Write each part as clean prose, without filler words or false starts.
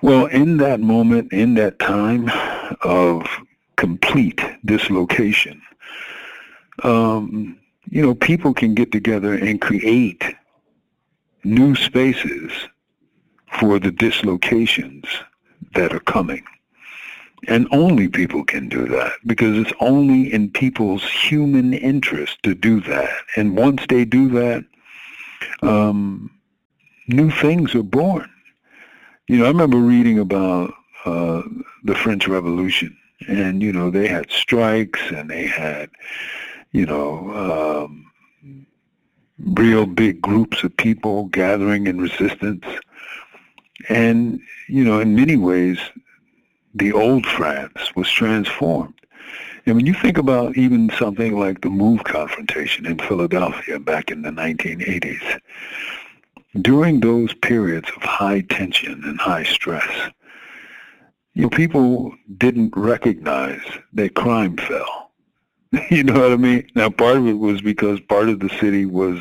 Well, in that moment, in that time of complete dislocation, people can get together and create new spaces for the dislocations that are coming. And only people can do that because it's only in people's human interest to do that. And once they do that, new things are born. I remember reading about the French Revolution, and they had strikes, and they had real big groups of people gathering in resistance. And in many ways, the old France was transformed. And when you think about even something like the MOVE confrontation in Philadelphia back in the 1980s, during those periods of high tension and high stress, people didn't recognize that crime fell. You know what I mean? Now, part of it was because part of the city was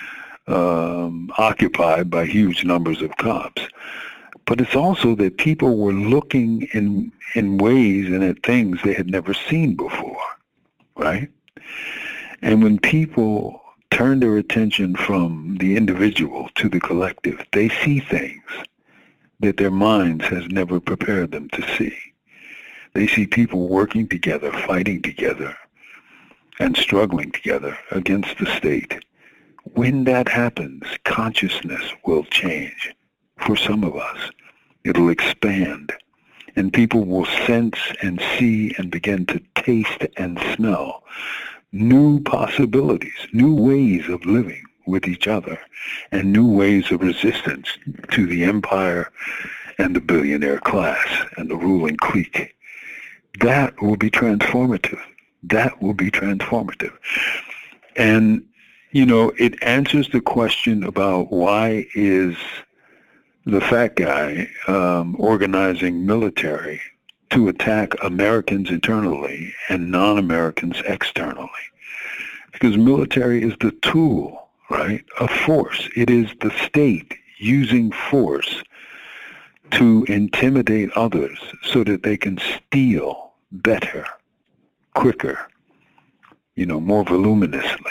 occupied by huge numbers of cops. But it's also that people were looking in ways and at things they had never seen before, right? And when people turn their attention from the individual to the collective, they see things that their minds has never prepared them to see. They see people working together, fighting together, and struggling together against the state. When that happens, consciousness will change. For some of us, it'll expand, and people will sense and see and begin to taste and smell new possibilities, new ways of living with each other, and new ways of resistance to the empire and the billionaire class and the ruling clique. That will be transformative. That will be transformative. And, it answers the question about why is the fat guy organizing military to attack Americans internally and non-Americans externally. Because military is the tool, right, of force. It is the state using force to intimidate others so that they can steal better, quicker, more voluminously.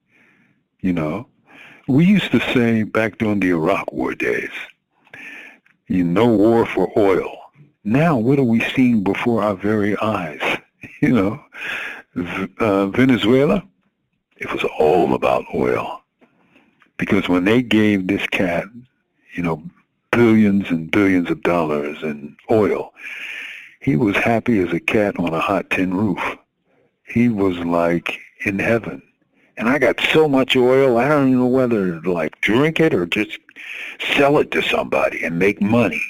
We used to say back during the Iraq War days, no war for oil. Now, what are we seeing before our very eyes? Venezuela, it was all about oil. Because when they gave this cat, billions and billions of dollars in oil, he was happy as a cat on a hot tin roof. He was like in heaven. And I got so much oil, I don't even know whether to drink it or just sell it to somebody and make money,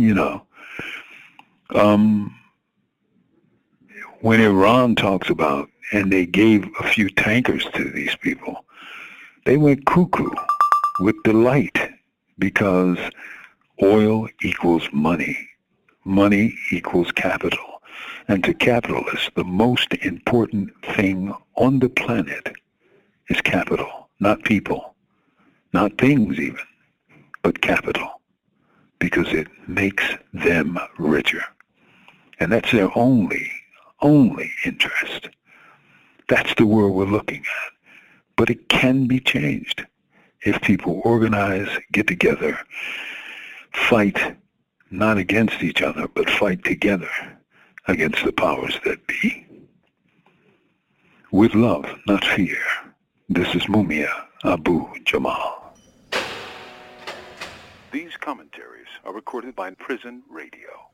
When Iran talks about, and they gave a few tankers to these people, they went cuckoo with delight because oil equals money. Money equals capital. And to capitalists, the most important thing on the planet is capital, not people, not things even, but capital, because it makes them richer. And that's their only interest. That's the world we're looking at. But it can be changed if people organize, get together, fight not against each other, but fight together against the powers that be. With love, not fear. This is Mumia Abu Jamal. These commentaries are recorded by Prison Radio.